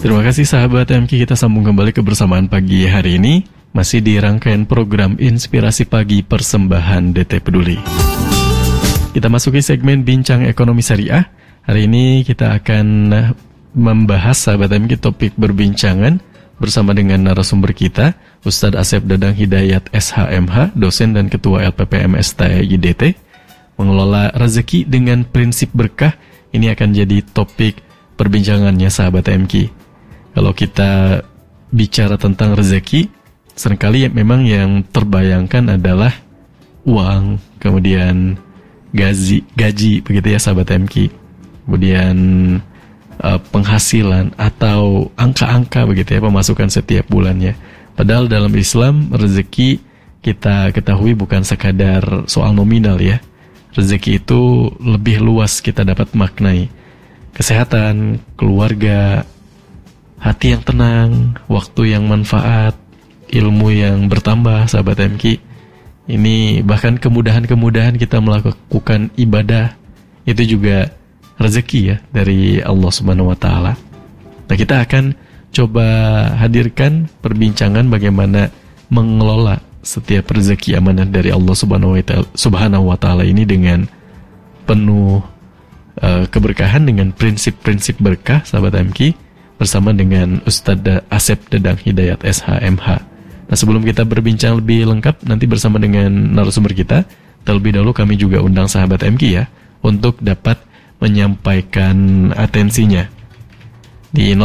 Terima kasih sahabat MK, kita sambung kembali kebersamaan pagi hari ini. Masih di rangkaian program Inspirasi Pagi Persembahan DT Peduli. Kita masuki segmen Bincang Ekonomi Syariah. Hari ini kita akan membahas sahabat MK topik berbincangan bersama dengan narasumber kita, Ustadz Asep Dadang Hidayat SHMH, dosen dan ketua LPPM STIDT. Mengelola rezeki dengan prinsip berkah, ini akan jadi topik perbincangannya sahabat MK. Kalau kita bicara tentang rezeki, seringkali memang yang terbayangkan adalah uang, kemudian gaji begitu ya sahabat MK. Kemudian penghasilan atau angka-angka begitu ya, pemasukan setiap bulannya. Padahal dalam Islam rezeki kita ketahui bukan sekadar soal nominal ya. Rezeki itu lebih luas kita dapat maknai. Kesehatan, keluarga, hati yang tenang, waktu yang manfaat, ilmu yang bertambah sahabat MK. Ini bahkan kemudahan-kemudahan kita melakukan ibadah, itu juga rezeki ya dari Allah Subhanahu wa taala. Nah, kita akan coba hadirkan perbincangan bagaimana mengelola setiap rezeki amanah dari Allah Subhanahu wa taala ini dengan penuh keberkahan, dengan prinsip-prinsip berkah sahabat MK, bersama dengan Ustadz Asep Dadang Hidayat SHMH. Nah, sebelum kita berbincang lebih lengkap nanti bersama dengan narasumber kita, terlebih dahulu kami juga undang sahabat MK ya untuk dapat menyampaikan atensinya di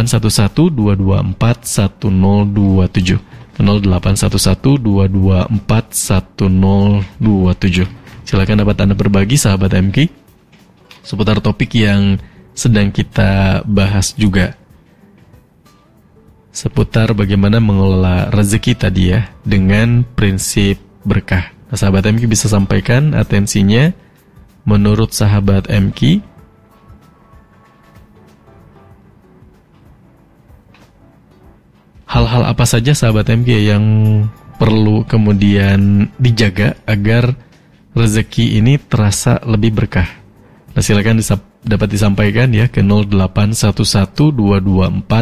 0811-224-1027 0811-224-1027. Silakan dapat Anda berbagi sahabat MK seputar topik yang sedang kita bahas juga, seputar bagaimana mengelola rezeki tadi ya dengan prinsip berkah. Nah, sahabat MK bisa sampaikan atensinya menurut sahabat MK. Hal-hal apa saja sahabat MK yang perlu kemudian dijaga agar rezeki ini terasa lebih berkah? Nah, silakan dapat disampaikan ya ke